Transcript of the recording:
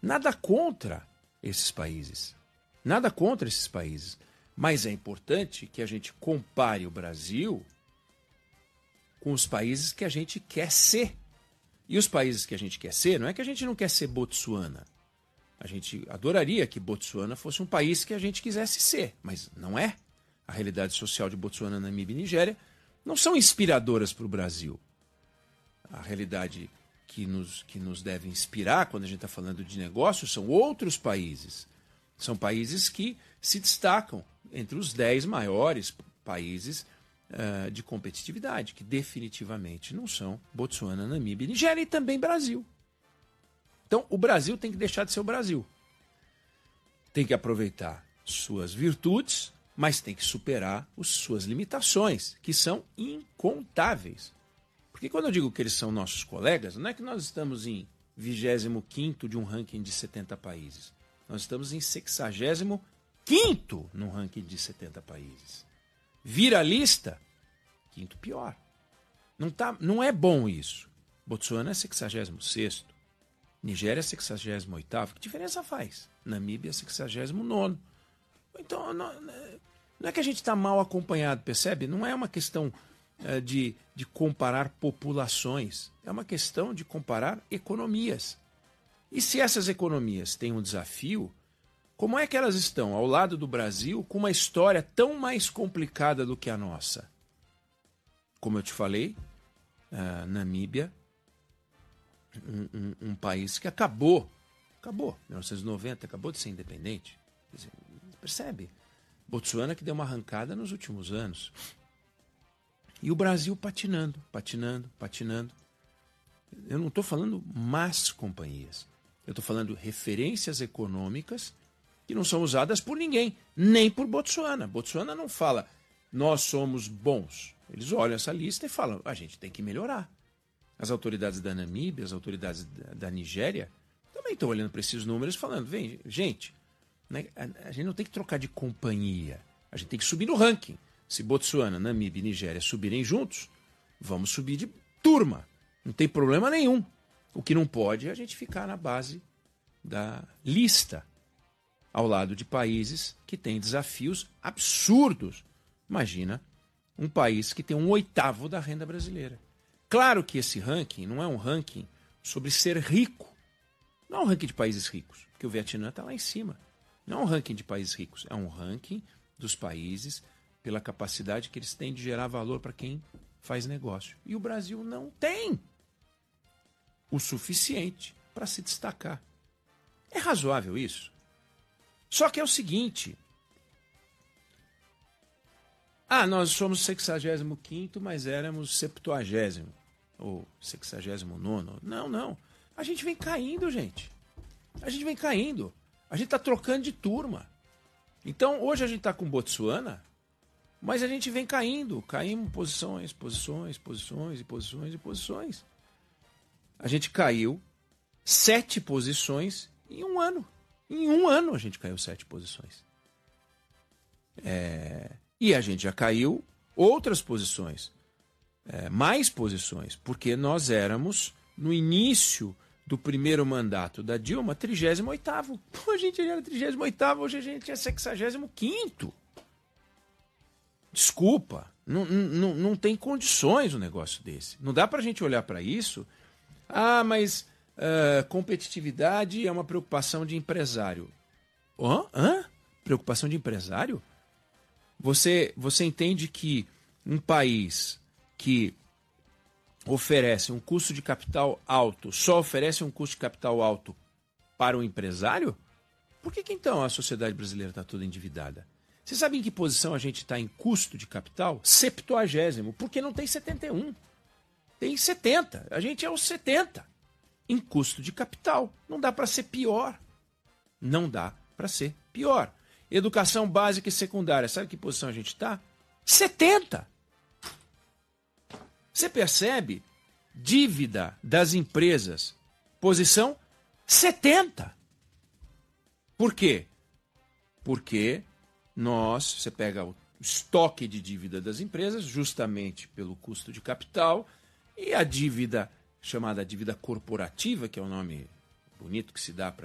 Nada contra esses países. Nada contra esses países. Mas é importante que a gente compare o Brasil com os países que a gente quer ser. E os países que a gente quer ser, não é que a gente não quer ser Botsuana. A gente adoraria que Botsuana fosse um país que a gente quisesse ser, mas não é. A realidade social de Botsuana, Namíbia e Nigéria não são inspiradoras para o Brasil. A realidade que nos deve inspirar quando a gente está falando de negócios são outros países. São países que se destacam entre os 10 maiores países de competitividade, que definitivamente não são Botsuana, Namíbia e Nigéria, e também Brasil. Então, o Brasil tem que deixar de ser o Brasil. Tem que aproveitar suas virtudes, mas tem que superar suas limitações, que são incontáveis. Porque quando eu digo que eles são nossos colegas, não é que nós estamos em 25º de um ranking de 70 países. Nós estamos em 65º num ranking de 70 países. Vira a lista, 5º pior. Não é bom isso. Botsuana é 66º. Nigéria é 68º. Que diferença faz? Namíbia é 69º. Então, não é que a gente está mal acompanhado, percebe? Não é uma questão de comparar populações. É uma questão de comparar economias. E se essas economias têm um desafio, como é que elas estão ao lado do Brasil com uma história tão mais complicada do que a nossa? Como eu te falei, Namíbia, um país que acabou, 1990, acabou de ser independente. Quer dizer, percebe? Botsuana que deu uma arrancada nos últimos anos. E o Brasil patinando. Eu não estou falando más companhias. Eu estou falando referências econômicas que não são usadas por ninguém, nem por Botsuana. Botsuana não fala, nós somos bons. Eles olham essa lista e falam, a gente tem que melhorar. As autoridades da Namíbia, as autoridades da Nigéria, também estão olhando para esses números e falando, vem, gente, né, a gente não tem que trocar de companhia, a gente tem que subir no ranking. Se Botsuana, Namíbia e Nigéria subirem juntos, vamos subir de turma. Não tem problema nenhum. O que não pode é a gente ficar na base da lista, ao lado de países que têm desafios absurdos. Imagina um país que tem 1/8 da renda brasileira. Claro que esse ranking não é um ranking sobre ser rico. Não é um ranking de países ricos, porque o Vietnã está lá em cima. Não é um ranking de países ricos, é um ranking dos países pela capacidade que eles têm de gerar valor para quem faz negócio. E o Brasil não tem o suficiente para se destacar. É razoável isso? Só que é o seguinte, nós somos 65º, mas éramos 70º, ou 69º. Não. A gente vem caindo, gente. A gente vem caindo. A gente está trocando de turma. Então, hoje a gente está com Botsuana, mas a gente vem caindo. Caímos posições. A gente caiu 7 posições em um ano. Em um ano a gente caiu 7 posições. E a gente já caiu outras posições, mais posições, porque nós éramos, no início do primeiro mandato da Dilma, 38º. Pô, a gente era 38º, hoje a gente é 65º. Desculpa, não tem condições um negócio desse. Não dá pra gente olhar para isso, mas competitividade é uma preocupação de empresário. Preocupação de empresário? Você entende que um país que oferece um custo de capital alto só oferece um custo de capital alto para o empresário? Por que então a sociedade brasileira está toda endividada? Você sabe em que posição a gente está em custo de capital? 70º, porque não tem 71. Tem 70. A gente é os 70 em custo de capital. Não dá para ser pior. Não dá para ser pior. Educação básica e secundária. Sabe que posição a gente está? 70. Você percebe? Dívida das empresas. Posição 70. Por quê? Porque você pega o estoque de dívida das empresas, justamente pelo custo de capital, e a dívida chamada dívida corporativa, que é o nome bonito que se dá para